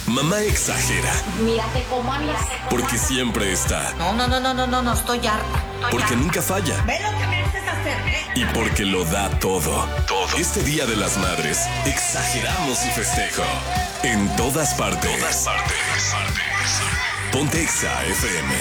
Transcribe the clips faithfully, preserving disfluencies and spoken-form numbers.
Mamá exagera. Mírate cómo hablas. Porque siempre está. No, no, no, no, no, no, no, estoy harta. Estoy Porque harta. nunca falla. Ve lo que me haces hacer, ¿eh? Y porque lo da todo. Todo. Este Día de las Madres, exageramos su festejo. En todas partes. Todas partes. Ponte Exa F M.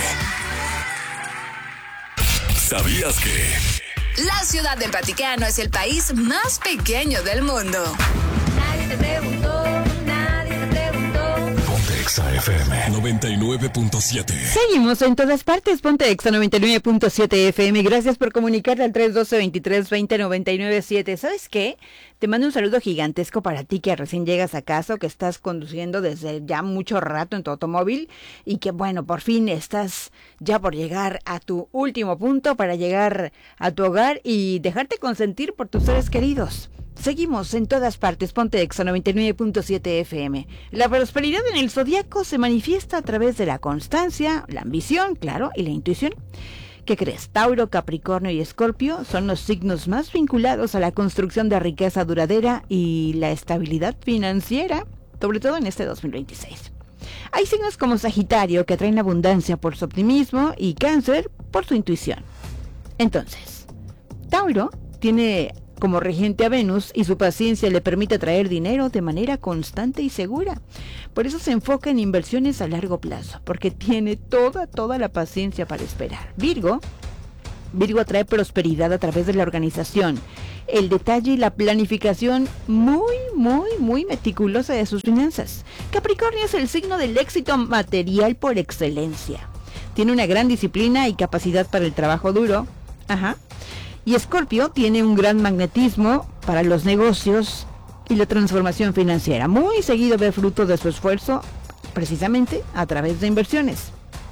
¿Sabías que? La ciudad del Vaticano es el país más pequeño del mundo. Nadie te preguntó, nadie te preguntó. Ponte Exa F M noventa y nueve punto siete. Seguimos en todas partes. Ponte Exa noventa y nueve punto siete F M. Gracias por comunicarte al tres uno dos, veintitrés veinte, noventa y nueve siete. ¿Sabes qué? Te mando un saludo gigantesco para ti que recién llegas a casa o que estás conduciendo desde ya mucho rato en tu automóvil y que bueno, por fin estás ya por llegar a tu último punto para llegar a tu hogar y dejarte consentir por tus seres queridos. Seguimos en todas partes. Ponte Exa noventa y nueve punto siete F M. La prosperidad en el zodiaco se manifiesta a través de la constancia, la ambición, claro, y la intuición. ¿Qué crees? Tauro, Capricornio y Escorpio son los signos más vinculados a la construcción de riqueza duradera y la estabilidad financiera, sobre todo en este dos mil veintiséis. Hay signos como Sagitario que atraen abundancia por su optimismo y Cáncer por su intuición. Entonces, Tauro tiene como regente a Venus y su paciencia le permite atraer dinero de manera constante y segura. Por eso se enfoca en inversiones a largo plazo, porque tiene toda, toda la paciencia para esperar. Virgo, Virgo atrae prosperidad a través de la organización, el detalle y la planificación muy, muy, muy meticulosa de sus finanzas. Capricornio es el signo del éxito material por excelencia. Tiene una gran disciplina y capacidad para el trabajo duro. Ajá. Y Escorpio tiene un gran magnetismo para los negocios y la transformación financiera. Muy seguido ve fruto de su esfuerzo, precisamente a través de inversiones.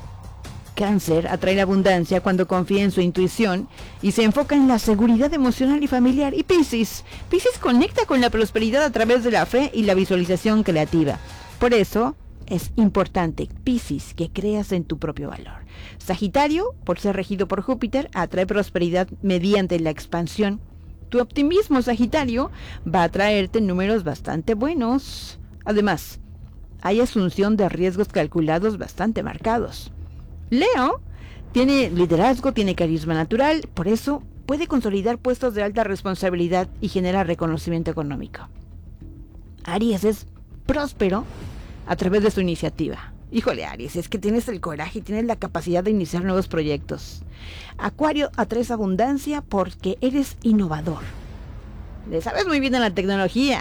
Cáncer atrae la abundancia cuando confía en su intuición y se enfoca en la seguridad emocional y familiar. Y Piscis, Piscis conecta con la prosperidad a través de la fe y la visualización creativa. Por eso es importante, Piscis, que creas en tu propio valor. Sagitario, por ser regido por Júpiter, atrae prosperidad mediante la expansión. Tu optimismo, Sagitario, va a traerte números bastante buenos. Además, hay asunción de riesgos calculados bastante marcados. Leo tiene liderazgo, tiene carisma natural, por eso puede consolidar puestos de alta responsabilidad y generar reconocimiento económico. Aries es próspero a través de su iniciativa. Híjole, Aries, es que tienes el coraje y tienes la capacidad de iniciar nuevos proyectos. Acuario atraes abundancia porque eres innovador. Le sabes muy bien a la tecnología.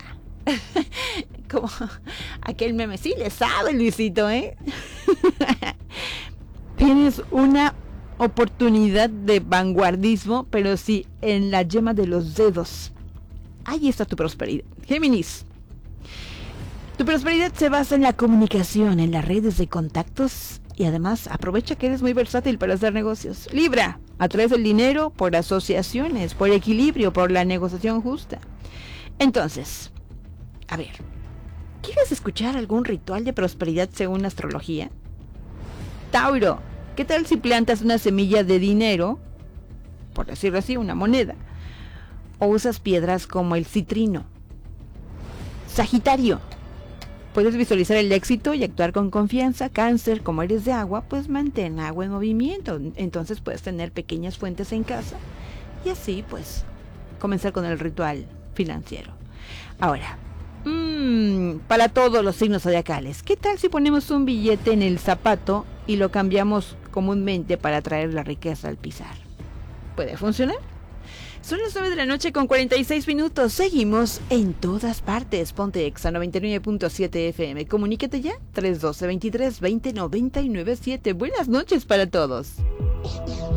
Como aquel meme, sí le sabe, Luisito, ¿eh? Tienes una oportunidad de vanguardismo, pero sí en la yema de los dedos. Ahí está tu prosperidad. Géminis. Tu prosperidad se basa en la comunicación, en las redes de contactos y además aprovecha que eres muy versátil para hacer negocios. Libra, atraes el dinero por asociaciones, por equilibrio, por la negociación justa. Entonces, a ver, ¿quieres escuchar algún ritual de prosperidad según la astrología? Tauro, ¿qué tal si plantas una semilla de dinero, por decirlo así, una moneda, o usas piedras como el citrino? Sagitario, puedes visualizar el éxito y actuar con confianza. Cáncer, como eres de agua, pues mantén agua en movimiento. Entonces puedes tener pequeñas fuentes en casa y así pues comenzar con el ritual financiero. Ahora, mmm, para todos los signos zodiacales, ¿qué tal si ponemos un billete en el zapato y lo cambiamos comúnmente para atraer la riqueza al pisar? ¿Puede funcionar? Son las nueve de la noche con cuarenta y seis minutos. Seguimos en todas partes. Ponte Exa noventa y nueve punto siete F M. Comunícate ya. tres uno dos, veintitrés veinte, noventa y nueve siete. Buenas noches para todos.